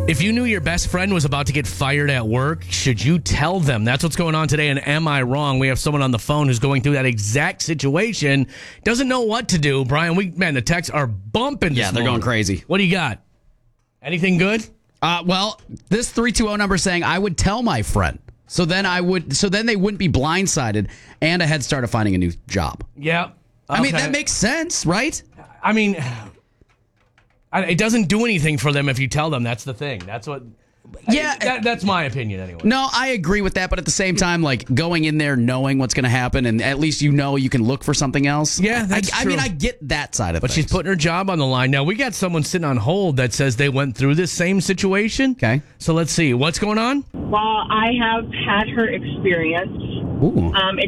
If you knew your best friend was about to get fired at work, should you tell them? That's what's going on today. And Am I Wrong? We have someone on the phone who's going through that exact situation. Doesn't know what to do. Brian, the texts are bumping. Yeah, they're going crazy. What do you got? Anything good? Well, this 320 number is saying I would tell my friend. So then they wouldn't be blindsided and a head start of finding a new job. Yeah. Okay. I mean, that makes sense, right? I mean, it doesn't do anything for them if you tell them. That's the thing. That's what. Yeah, that's my opinion anyway. No, I agree with that, but at the same time, like going in there knowing what's going to happen, and at least you can look for something else. Yeah, that's true. I mean, I get that side of it. But she's putting her job on the line. Now, we got someone sitting on hold that says they went through this same situation. Okay. So let's see. What's going on? Well, I have had her experience. Ooh.